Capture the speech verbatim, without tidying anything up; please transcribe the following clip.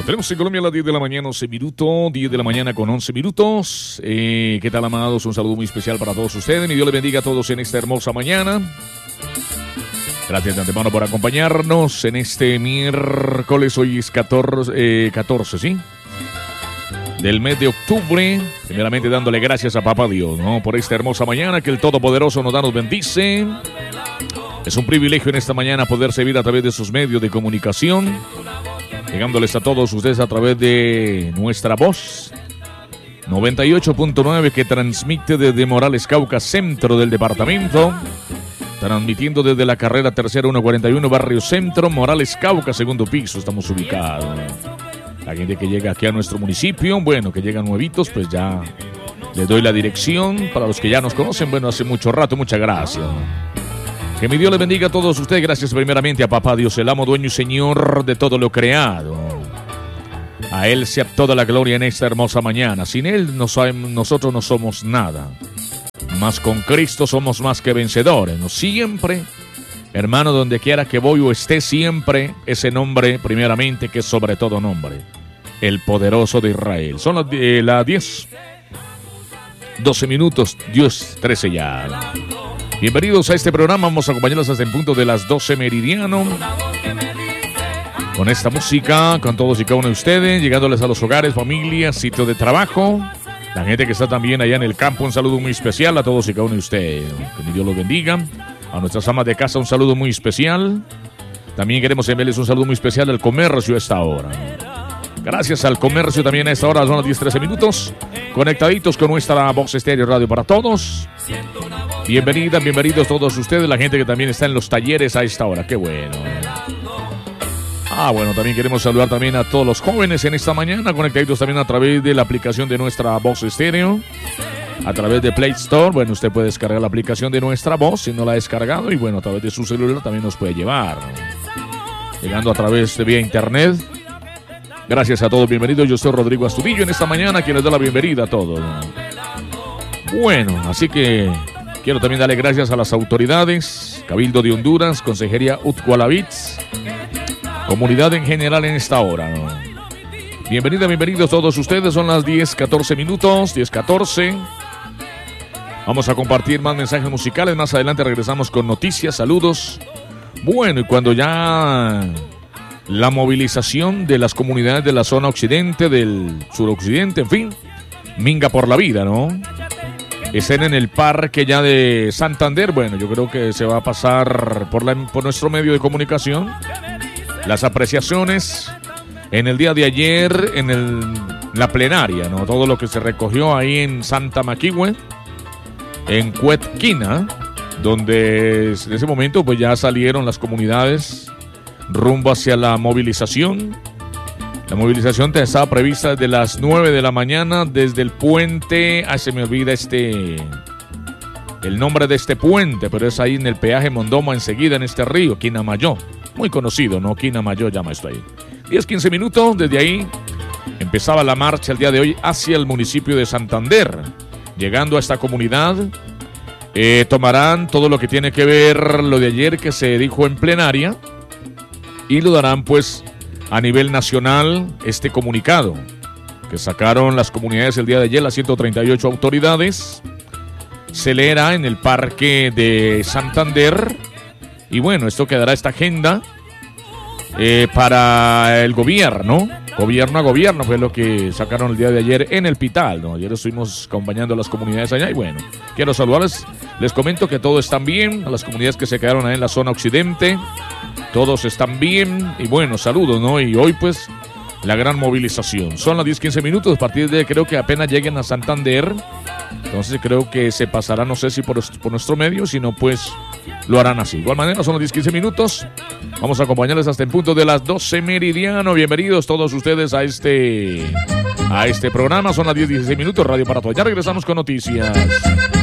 Tenemos en Colombia a las diez de la mañana, once minutos, diez de la mañana con once minutos. Eh, ¿Qué tal, amados? Un saludo muy especial para todos ustedes. Mi Dios les bendiga a todos en esta hermosa mañana. Gracias de antemano por acompañarnos en este miércoles. Hoy es catorce, eh, catorce, ¿sí? Del mes de octubre. Primeramente dándole gracias a Papá Dios, ¿no? Por esta hermosa mañana que el Todopoderoso nos da, nos bendice. Es un privilegio en esta mañana poder servir a través de sus medios de comunicación, llegándoles a todos ustedes a través de nuestra voz noventa y ocho punto nueve, que transmite desde Morales, Cauca, centro del departamento, transmitiendo desde la carrera tercera ciento cuarenta y uno, barrio Centro, Morales, Cauca, segundo piso. Estamos ubicados. La gente que llega aquí a nuestro municipio, bueno, que llegan nuevitos, pues ya les doy la dirección. Para los que ya nos conocen, bueno, hace mucho rato, muchas gracias. Que mi Dios les bendiga a todos ustedes. Gracias primeramente a Papá Dios, el amo, dueño y señor de todo lo creado. A Él sea toda la gloria en esta hermosa mañana. Sin Él no sabemos, nosotros no somos nada. Mas con Cristo somos más que vencedores, ¿no? Siempre, hermano, donde quiera que voy o esté, siempre ese nombre primeramente, que es sobre todo nombre, el poderoso de Israel. Son las, eh, las diez, doce minutos, Dios trece ya. Bienvenidos a este programa. Vamos a acompañarlos hasta el punto de las doce meridiano. Con esta música, con todos y cada uno de ustedes, llegándoles a los hogares, familias, sitio de trabajo. La gente que está también allá en el campo, un saludo muy especial a todos y cada uno de ustedes. Que mi Dios los bendiga. A nuestras amas de casa, un saludo muy especial. También queremos enviarles un saludo muy especial al comercio a esta hora. Gracias al comercio también a esta hora, son las diez trece minutos. Conectaditos con nuestra Voz Estéreo Radio para todos. Bienvenidas, bienvenidos todos ustedes, la gente que también está en los talleres a esta hora, qué bueno. Ah, bueno, también queremos saludar también a todos los jóvenes en esta mañana, conectados también a través de la aplicación de nuestra Voz Estéreo, a través de Play Store. Bueno, usted puede descargar la aplicación de nuestra voz si no la ha descargado, y bueno, a través de su celular también nos puede llevar, llegando a través de vía internet. Gracias a todos, bienvenidos. Yo soy Rodrigo Astudillo en esta mañana, quien les da la bienvenida a todos. Bueno, así que quiero también darle gracias a las autoridades, Cabildo de Honduras, Consejería Utcualavits, comunidad en general en esta hora, ¿no? Bienvenida, bienvenidos todos ustedes. Son las diez catorce minutos, diez catorce. Vamos a compartir más mensajes musicales. Más adelante regresamos con noticias, saludos. Bueno, y cuando ya la movilización de las comunidades de la zona occidente, del suroccidente, en fin, minga por la vida, ¿no? Estén en el parque ya de Santander. Bueno, yo creo que se va a pasar por, la, por nuestro medio de comunicación las apreciaciones en el día de ayer en el, la plenaria, ¿no? Todo lo que se recogió ahí en Santa Maquihue, en Cuetquina, donde en ese momento pues ya salieron las comunidades rumbo hacia la movilización. La movilización estaba prevista desde las nueve de la mañana, desde el puente, ah, se me olvida este, el nombre de este puente, pero es ahí en el peaje Mondoma, enseguida en este río, Quinamayó, muy conocido, ¿no? Quinamayó llama esto ahí. diez, quince minutos, desde ahí empezaba la marcha el día de hoy hacia el municipio de Santander. Llegando a esta comunidad, eh, tomarán todo lo que tiene que ver lo de ayer que se dijo en plenaria, y lo darán pues a nivel nacional este comunicado que sacaron las comunidades el día de ayer, las ciento treinta y ocho autoridades. Se leerá en el parque de Santander, y bueno, esto quedará esta agenda eh, para el gobierno, gobierno a gobierno, fue lo que sacaron el día de ayer en el Pital, ¿no? Ayer estuvimos acompañando a las comunidades allá, y bueno, quiero saludarles, les comento que todos están bien, a las comunidades que se quedaron ahí en la zona occidente, todos están bien, y bueno, saludos, ¿no? Y hoy pues la gran movilización. Son las diez, quince minutos, a partir de creo que apenas lleguen a Santander, entonces creo que se pasará, no sé si por, por nuestro medio, sino pues lo harán así. De igual manera, son las diez, quince minutos, vamos a acompañarles hasta el punto de las doce meridiano. Bienvenidos todos ustedes a este, a este programa. Son las diez, dieciséis minutos, Radio para Todos. Ya regresamos con noticias.